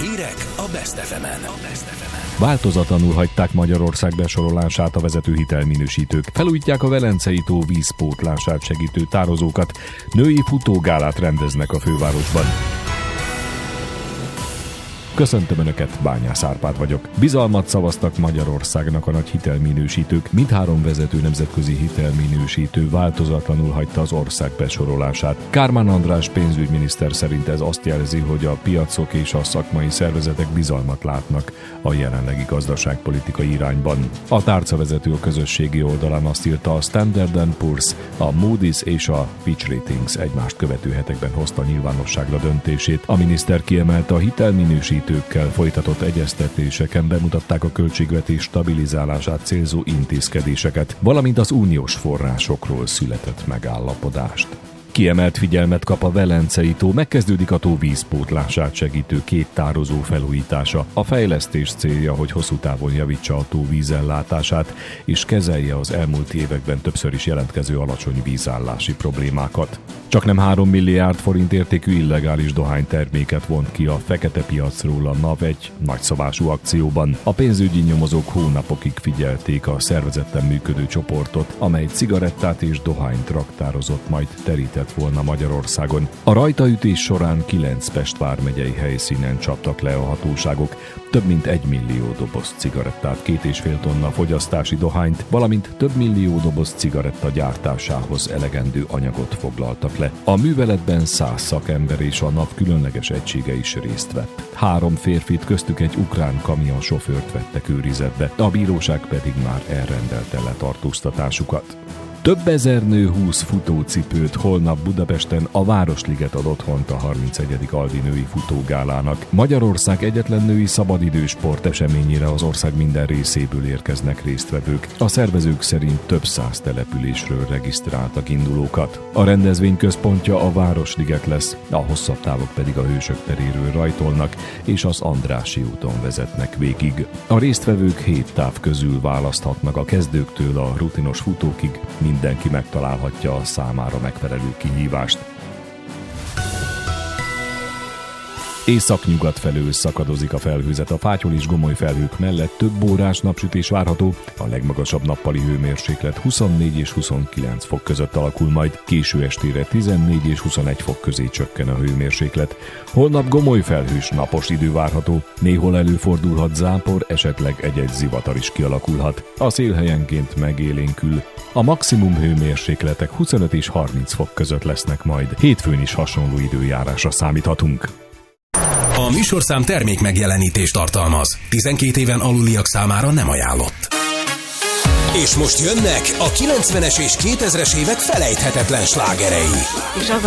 Hírek a Best FM-en. Változatlanul hagyták Magyarország besorolását a vezető hitelminősítők. Felújítják a Velencei tó vízpótlását segítő tározókat. Női futógálát rendeznek a fővárosban. Köszöntöm Önöket, Bányász Árpád vagyok. Bizalmat szavaztak Magyarországnak a nagy hitelminősítők. Mindhárom vezető nemzetközi hitelminősítő változatlanul hagyta az ország besorolását. Kármán András pénzügyminiszter szerint ez azt jelzi, hogy a piacok és a szakmai szervezetek bizalmat látnak a jelenlegi gazdaságpolitikai irányban. A tárcavezető a közösségi oldalán azt írta, a Standard & Poor's, a Moody's és a Fitch Ratings egymást követő hetekben hozta nyilvánosságra döntését. A miniszter kiemelte, a hitelminősítőkkel folytatott egyeztetéseken bemutatták a költségvetés stabilizálását célzó intézkedéseket, valamint az uniós forrásokról született megállapodást. Kiemelt figyelmet kap a Velencei tó, megkezdődik a tó vízpótlását segítő két tározó felújítása. A fejlesztés célja, hogy hosszú távon javítsa a tó vízellátását, és kezelje az elmúlt években többször is jelentkező alacsony vízállási problémákat. Csaknem 3 milliárd forint értékű illegális dohányterméket vont ki a fekete piacról a NAV egy nagyszabású akcióban. A pénzügyi nyomozók hónapokig figyelték a szervezetten működő csoportot, amely cigarettát és dohányt raktározott, majd terített volna Magyarországon. A rajtaütés során 9 Pest vármegyei helyszínen csaptak le a hatóságok, több mint 1 millió doboz cigarettát, 2,5 tonna fogyasztási dohányt, valamint több millió doboz cigaretta gyártásához elegendő anyagot foglaltak le. A műveletben 100 szakember és a NAV különleges egysége is részt vett. 3 férfit, köztük egy ukrán kamionsofőrt vettek őrizetbe, a bíróság pedig már elrendelte letartóztatásukat. Több ezer nő húz futócipőt, holnap Budapesten a Városliget ad otthont a 31. Aldi női futógálának. Magyarország egyetlen női szabadidős sporteseményére az ország minden részéből érkeznek résztvevők. A szervezők szerint több 100 településről regisztráltak indulókat. A rendezvény központja a Városliget lesz, a hosszabb távok pedig a Hősök teréről rajtolnak, és az Andrássy úton vezetnek végig. A résztvevők 7 táv közül választhatnak, a kezdőktől a rutinos futókig. Mindenki megtalálhatja a számára megfelelő kihívást. Észak-nyugat felől szakadozik a felhőzet, a Fátyol és Gomoly felhők mellett több órás napsütés várható, a legmagasabb nappali hőmérséklet 24 és 29 fok között alakul, majd késő estére 14 és 21 fok közé csökken a hőmérséklet. Holnap Gomoly felhős napos idő várható, néhol előfordulhat zápor, esetleg egy-egy zivatar is kialakulhat. A szél helyenként megélénkül. A maximum hőmérsékletek 25 és 30 fok között lesznek majd. Hétfőn is hasonló időjárásra számíthatunk. A műsorszám termék megjelenítést tartalmaz. 12 éven aluliak számára nem ajánlott. És most jönnek a 90-es és 2000-es évek felejthetetlen slágerei.